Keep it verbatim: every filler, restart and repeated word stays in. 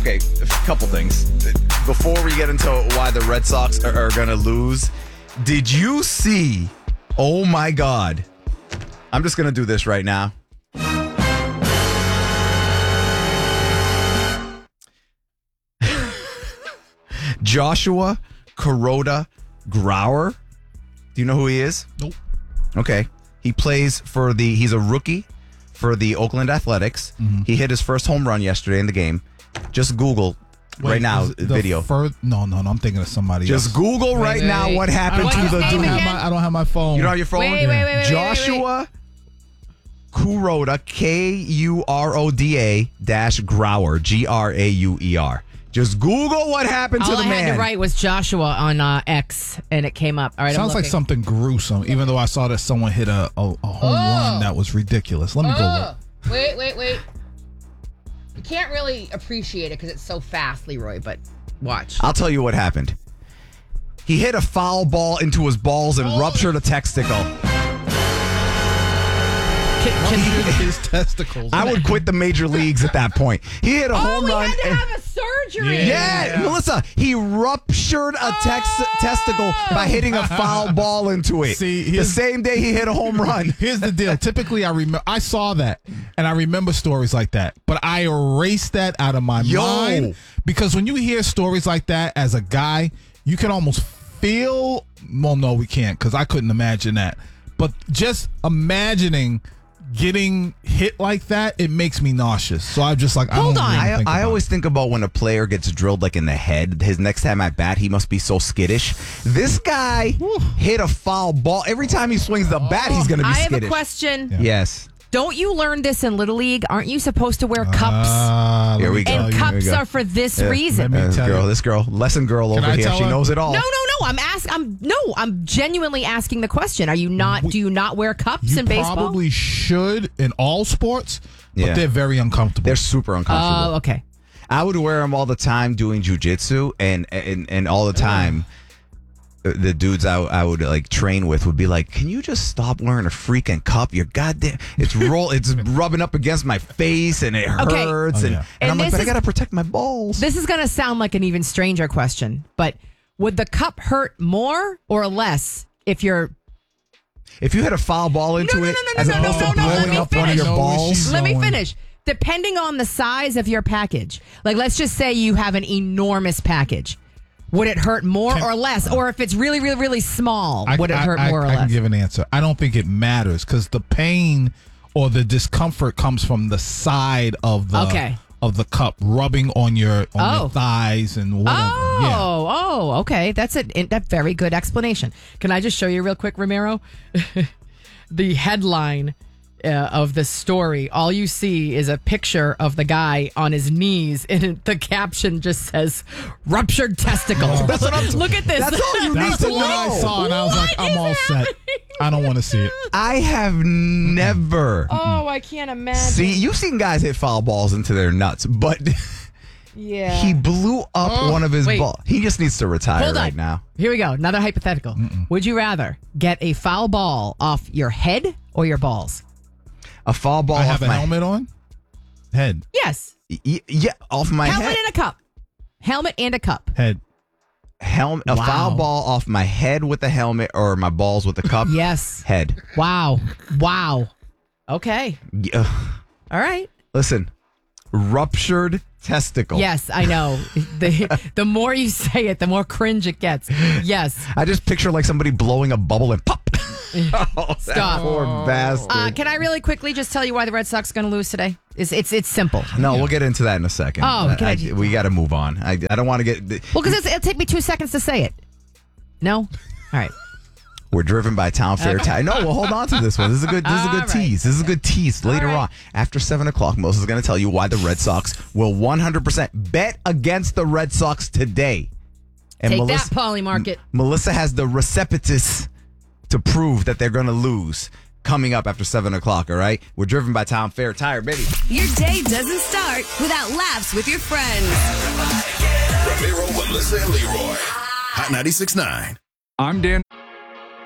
okay, a couple things. Before we get into why the Red Sox are, are going to lose, did you see, oh my God, I'm just going to do this right now. Joshua Kuroda Grauer. Do you know who he is? Nope. Okay. He plays for the, he's a rookie for the Oakland Athletics. Mm-hmm. He hit his first home run yesterday in the game. Just Google Wait, right now video. Fir- no, no, no. I'm thinking of somebody Just else. Google right wait, now wait. what happened What's to the dude. I don't have my phone. You don't have your phone? Wait, wait, wait, wait, Joshua Kuroda, K U R O D A dash Grauer, G R A U E R. Just Google what happened All to the I man. I had to write was Joshua on uh, X, and it came up. All right, Sounds like something gruesome, even though I saw that someone hit a, a, a home oh. run that was ridiculous. Let me oh. go look. Wait, wait, wait. You can't really appreciate it because it's so fast, Leroy, but watch. I'll tell you what happened. He hit a foul ball into his balls and oh. ruptured a testicle. Can, can he, his testicles. I would quit the major leagues at that point. He hit a oh, home run. Oh, he had to and, have a surgery. Yeah, yeah. Melissa, he ruptured a tex- oh. testicle by hitting a foul ball into it. See, the same day he hit a home run. Here's the deal. Typically, I remember I saw that, and I remember stories like that, but I erased that out of my Yo. mind because when you hear stories like that as a guy, you can almost feel. Well, no, we can't because I couldn't imagine that. But just imagining getting hit like that, it makes me nauseous. So I'm just like, I Hold don't on. really I, think I about always it. think about when a player gets drilled like in the head. His next time at bat, he must be so skittish. This guy Whew. hit a foul ball. Every time he swings the bat, he's going to be I skittish. have a question. Yeah. Yes. Don't you learn this in Little League? Aren't you supposed to wear cups? Uh, Here we go. And Here cups we go. are for this Yeah. reason. Uh, this tell girl, you. this girl, lesson girl Can over I here. tell She her? knows it all. No, no, no. I'm ask. I'm no. I'm genuinely asking the question. Are you not? We, do you not wear cups you in baseball? probably should in all sports, but Yeah. they're very uncomfortable. They're super uncomfortable. Oh, okay. I would wear them all the time doing jujitsu, and, and and all the time, the dudes I, I would like train with would be like, "Can you just stop wearing a freaking cup? You're goddamn, it's roll, it's rubbing up against my face, and it Okay. hurts." Oh, and, yeah. and, I'm And like, this "But I is- gotta protect my balls." This is gonna sound like an even stranger question, but would the cup hurt more or less if you're? If you hit a foul ball into No, no, it, no, no, as no, opposed no, to no, no, let blowing me up one of your finish. balls, Let me going. finish. Depending on the size of your package, like let's just say you have an enormous package, would it hurt more Can- or less? Or if it's really, really, really small, I, would it I- hurt I, more or I less? can give an answer. I don't think it matters because the pain or the discomfort comes from the side of the Okay. of the cup rubbing on your on Oh. your thighs and whatever. Oh, Yeah. oh, okay. That's a that very good explanation. Can I just show you real quick, Ramiro? The headline uh, of the story. All you see is a picture of the guy on his knees, and the caption just says "ruptured testicles." That's what I'm- Look at this. That's all you need That's to the one I know. saw, and I was like, What I'm is all set. happening? I don't want to see it. I have never. Oh, I can't imagine. See, you've seen guys hit foul balls into their nuts, but yeah. he blew up Oh, one of his wait. balls. He just needs to retire Hold on. right now. Here we go. Another hypothetical. Mm-mm. Would you rather get a foul ball off your head or your balls? A foul ball I off have a my helmet on. Head. Yes. y- yeah, off my Helmet head. and a cup. Helmet and a cup. Head. Helmet, a Wow. foul ball off my head with the helmet, or my balls with the cup. Yes. Head. Wow. Wow. Okay. Yeah. All right. Listen, ruptured testicle. Yes, I know. The the more you say it, the more cringe it gets. Yes. I just picture like somebody blowing a bubble and pop. Oh, Stop. that poor bastard. Uh, can I really quickly just tell you why the Red Sox are going to lose today? It's it's it's simple. no, we'll get into that in a second. Oh, can I I, just- we got to move on. I, I don't want to get. Well, because it'll take me two seconds to say it. No. All right. We're driven by Town Fair. Okay. Ti- no, we'll hold on to this one. This is a good. This is a good All right. tease. This is a good tease. Later right. on, after seven o'clock, Melissa's going to tell you why the Red Sox will one hundred percent bet against the Red Sox today. And Take Melissa, that, Polly Market. Melissa has the receipts to prove that they're going to lose. Coming up after seven o'clock. All right, we're driven by Town Fair Tire, baby. Your day doesn't start without laughs with your friends. Ramiro, Melissa, and Leroy. Hot ninety-six point nine. I'm Dan.